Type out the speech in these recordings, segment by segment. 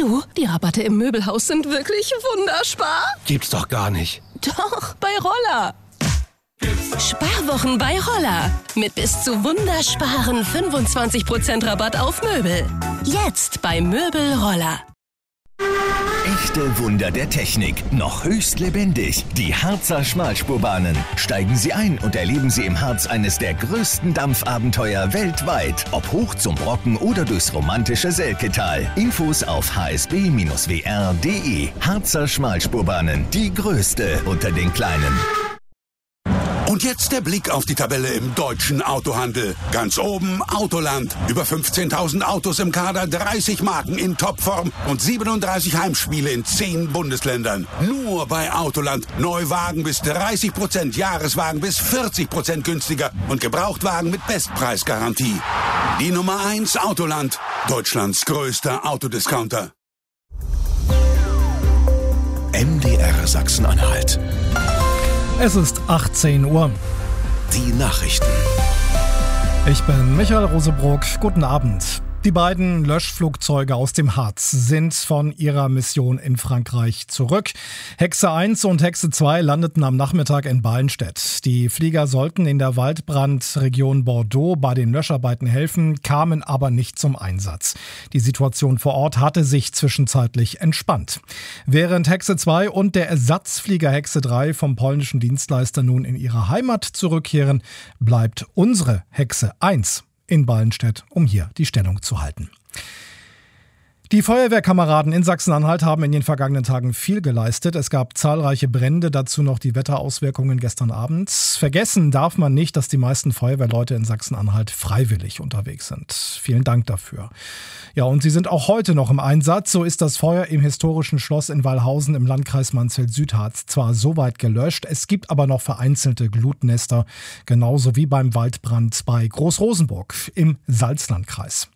Du, die Rabatte im Möbelhaus sind wirklich wunderbar. Gibt's doch gar nicht. Doch, bei Roller. Sparwochen bei Roller. Mit bis zu wundersparen 25% Rabatt auf Möbel. Jetzt bei Möbel Roller. Echte Wunder der Technik, noch höchst lebendig. Die Harzer Schmalspurbahnen. Steigen Sie ein und erleben Sie im Harz eines der größten Dampfabenteuer weltweit. Ob hoch zum Brocken oder durchs romantische Selketal. Infos auf hsb-wr.de. Harzer Schmalspurbahnen, die größte unter den kleinen. Und jetzt der Blick auf die Tabelle im deutschen Autohandel. Ganz oben Autoland. Über 15.000 Autos im Kader, 30 Marken in Topform und 37 Heimspiele in 10 Bundesländern. Nur bei Autoland. Neuwagen bis 30%, Jahreswagen bis 40% günstiger und Gebrauchtwagen mit Bestpreisgarantie. Die Nummer 1 Autoland. Deutschlands größter Autodiscounter. MDR Sachsen-Anhalt. Es ist 18 Uhr. Die Nachrichten. Ich bin Michael Rosebrock. Guten Abend. Die beiden Löschflugzeuge aus dem Harz sind von ihrer Mission in Frankreich zurück. Hexe 1 und Hexe 2 landeten am Nachmittag in Ballenstedt. Die Flieger sollten in der Waldbrandregion Bordeaux bei den Löscharbeiten helfen, kamen aber nicht zum Einsatz. Die Situation vor Ort hatte sich zwischenzeitlich entspannt. Während Hexe 2 und der Ersatzflieger Hexe 3 vom polnischen Dienstleister nun in ihre Heimat zurückkehren, bleibt unsere Hexe 1 in Ballenstedt, um hier die Stellung zu halten. Die Feuerwehrkameraden in Sachsen-Anhalt haben in den vergangenen Tagen viel geleistet. Es gab zahlreiche Brände, dazu noch die Wetterauswirkungen gestern Abend. Vergessen darf man nicht, dass die meisten Feuerwehrleute in Sachsen-Anhalt freiwillig unterwegs sind. Vielen Dank dafür. Ja, und sie sind auch heute noch im Einsatz. So ist das Feuer im historischen Schloss in Wallhausen im Landkreis Mansfeld-Südharz zwar soweit gelöscht, es gibt aber noch vereinzelte Glutnester, genauso wie beim Waldbrand bei Großrosenburg im Salzlandkreis.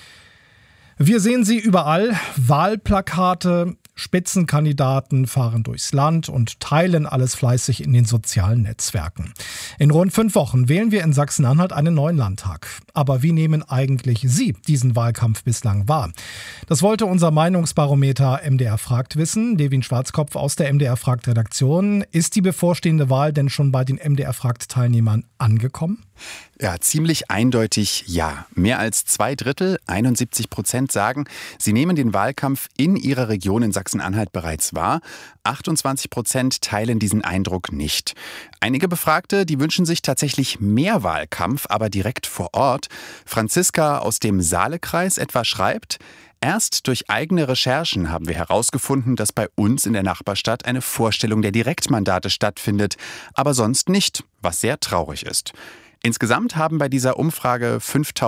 Wir sehen sie überall. Wahlplakate, Spitzenkandidaten fahren durchs Land und teilen alles fleißig in den sozialen Netzwerken. In rund 5 Wochen wählen wir in Sachsen-Anhalt einen neuen Landtag. Aber wie nehmen eigentlich Sie diesen Wahlkampf bislang wahr? Das wollte unser Meinungsbarometer MDR fragt wissen. Devin Schwarzkopf aus der MDR fragt Redaktion. Ist die bevorstehende Wahl denn schon bei den MDR fragt Teilnehmern angekommen? Ja, ziemlich eindeutig ja. Mehr als 2/3, 71%, sagen, sie nehmen den Wahlkampf in ihrer Region in Sachsen-Anhalt bereits wahr. 28% teilen diesen Eindruck nicht. Einige Befragte, die wünschen sich tatsächlich mehr Wahlkampf, aber direkt vor Ort. Franziska aus dem Saalekreis etwa schreibt: Erst durch eigene Recherchen haben wir herausgefunden, dass bei uns in der Nachbarstadt eine Vorstellung der Direktmandate stattfindet, aber sonst nicht, was sehr traurig ist. Insgesamt haben bei dieser Umfrage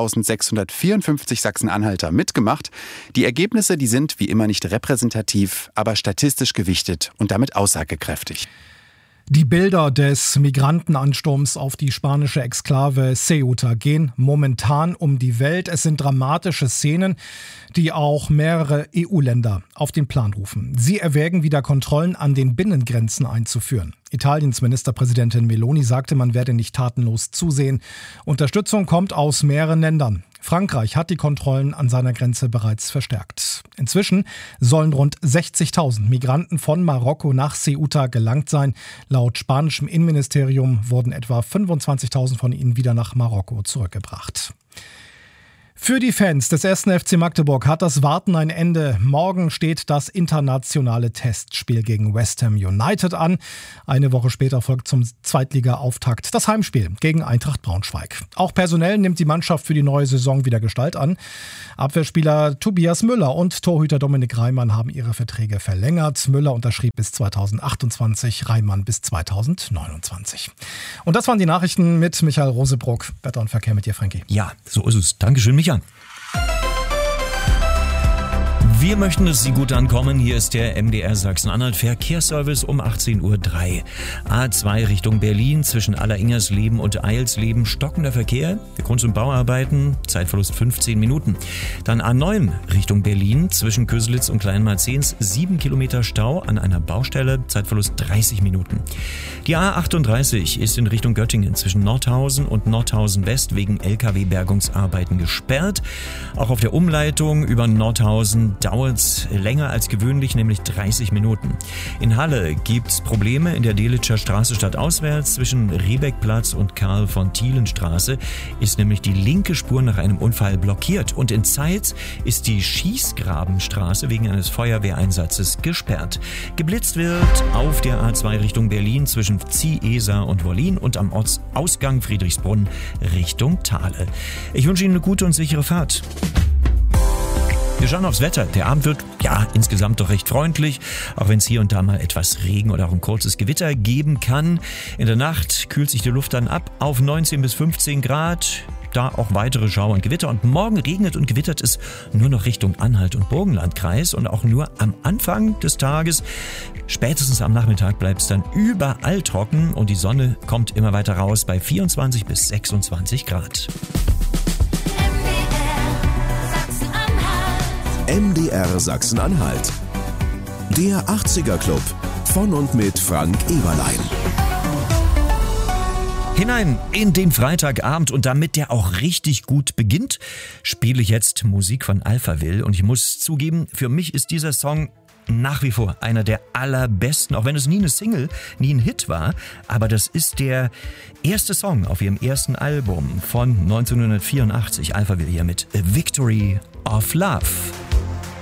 5.654 Sachsen-Anhalter mitgemacht. Die Ergebnisse, die sind wie immer nicht repräsentativ, aber statistisch gewichtet und damit aussagekräftig. Die Bilder des Migrantenansturms auf die spanische Exklave Ceuta gehen momentan um die Welt. Es sind dramatische Szenen, die auch mehrere EU-Länder auf den Plan rufen. Sie erwägen, wieder Kontrollen an den Binnengrenzen einzuführen. Italiens Ministerpräsidentin Meloni sagte, man werde nicht tatenlos zusehen. Unterstützung kommt aus mehreren Ländern. Frankreich hat die Kontrollen an seiner Grenze bereits verstärkt. Inzwischen sollen rund 60.000 Migranten von Marokko nach Ceuta gelangt sein. Laut spanischem Innenministerium wurden etwa 25.000 von ihnen wieder nach Marokko zurückgebracht. Für die Fans des 1. FC Magdeburg hat das Warten ein Ende. Morgen steht das internationale Testspiel gegen West Ham United an. Eine Woche später folgt zum Zweitliga-Auftakt das Heimspiel gegen Eintracht Braunschweig. Auch personell nimmt die Mannschaft für die neue Saison wieder Gestalt an. Abwehrspieler Tobias Müller und Torhüter Dominik Reimann haben ihre Verträge verlängert. Müller unterschrieb bis 2028, Reimann bis 2029. Und das waren die Nachrichten mit Michael Rosebrock. Wetter und Verkehr mit dir, Frankie. Ja, so ist es. Dankeschön, Michael. Wir möchten, dass Sie gut ankommen. Hier ist der MDR Sachsen-Anhalt Verkehrsservice um 18.03 Uhr. A2 Richtung Berlin zwischen Alleringers-Leben und Eilsleben stockender Verkehr. Der Grund zum Bauarbeiten, Zeitverlust 15 Minuten. Dann A9 Richtung Berlin zwischen Köselitz und Kleinmarzens 7 Kilometer Stau an einer Baustelle, Zeitverlust 30 Minuten. Die A38 ist in Richtung Göttingen zwischen Nordhausen und Nordhausen West wegen LKW-Bergungsarbeiten gesperrt. Auch auf der Umleitung über Nordhausen dauert es länger als gewöhnlich, nämlich 30 Minuten. In Halle gibt's Probleme in der Delitscher Straße stadtauswärts. Zwischen Riebeckplatz und Karl-von-Thielen-Straße ist nämlich die linke Spur nach einem Unfall blockiert. Und in Zeitz ist die Schießgrabenstraße wegen eines Feuerwehreinsatzes gesperrt. Geblitzt wird auf der A2 Richtung Berlin zwischen Zieesa und Wollin und am Ortsausgang Friedrichsbrunn Richtung Thale. Ich wünsche Ihnen eine gute und sichere Fahrt. Wir schauen aufs Wetter. Der Abend wird, insgesamt doch recht freundlich, auch wenn es hier und da mal etwas Regen oder auch ein kurzes Gewitter geben kann. In der Nacht kühlt sich die Luft dann ab auf 19 bis 15 Grad. Da auch weitere Schauer und Gewitter. Und morgen regnet und gewittert es nur noch Richtung Anhalt- und Burgenlandkreis und auch nur am Anfang des Tages. Spätestens am Nachmittag bleibt es dann überall trocken und die Sonne kommt immer weiter raus bei 24 bis 26 Grad. MDR Sachsen-Anhalt. Der 80er Club von und mit Frank Eberlein. Hinein in den Freitagabend und damit der auch richtig gut beginnt, spiele ich jetzt Musik von Alphaville und ich muss zugeben, für mich ist dieser Song nach wie vor einer der allerbesten, auch wenn es nie eine Single, nie ein Hit war, aber das ist der erste Song auf ihrem ersten Album von 1984, Alphaville hier mit A Victory of Love.